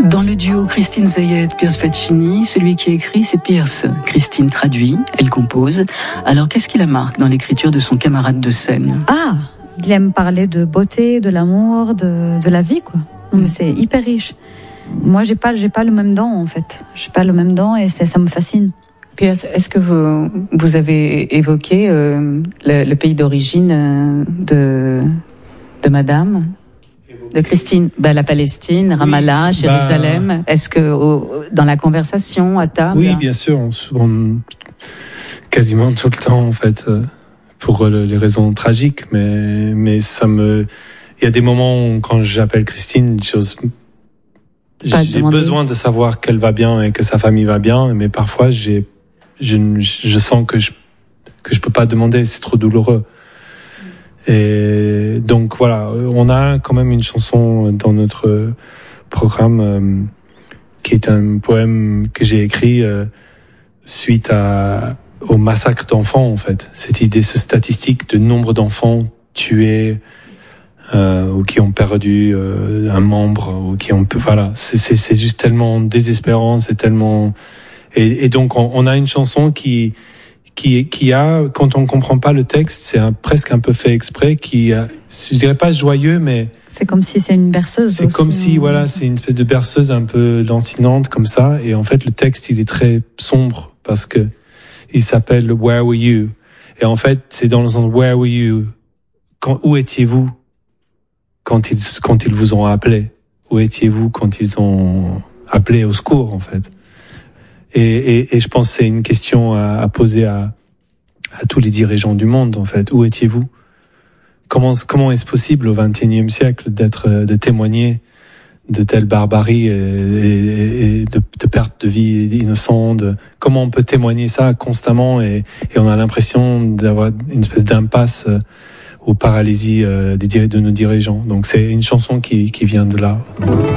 Dans le duo Christine Zayed-Pierce Faccini, celui qui écrit, c'est Pierce. Christine traduit, elle compose. Alors, qu'est-ce qui la marque dans l'écriture de son camarade de scène? Ah, il aime parler de beauté, de l'amour, de la vie, quoi. Non, mais c'est hyper riche. Moi, j'ai pas le même don, en fait. J'ai pas le même don et ça me fascine. Pierce, est-ce que vous avez évoqué le pays d'origine de Madame, de Christine, la Palestine, Ramallah, Jérusalem? Est-ce que dans la conversation à table? Oui, bien sûr, quasiment tout le temps en fait, pour les raisons tragiques, mais il y a des moments où, quand j'appelle Christine, j'ai besoin de savoir qu'elle va bien et que sa famille va bien, mais parfois je sens que je peux pas demander, c'est trop douloureux. Et donc voilà, on a quand même une chanson dans notre programme qui est un poème que j'ai écrit suite au massacre d'enfants, en fait. Cette idée, ce statistique de nombre d'enfants tués ou qui ont perdu un membre, ou qui ont, voilà, c'est juste tellement désespérant, c'est tellement, et donc on a une chanson qui a, quand on comprend pas le texte, c'est presque un peu fait exprès, je dirais pas joyeux, mais c'est comme si c'est une berceuse. C'est aussi, comme si, voilà, c'est une espèce de berceuse un peu lancinante comme ça, et en fait le texte il est très sombre parce que il s'appelle Where Were You, et en fait c'est dans le sens Where Were You, où étiez-vous quand ils vous ont appelé, où étiez-vous quand ils ont appelé au secours, en fait. Et je pense que c'est une question à poser à tous les dirigeants du monde, en fait. Où étiez-vous? Comment est-ce possible au XXIe siècle de témoigner de telle barbarie et de perte de vie innocente? Comment on peut témoigner ça constamment et on a l'impression d'avoir une espèce d'impasse ou paralysie de nos dirigeants. Donc c'est une chanson qui vient de là.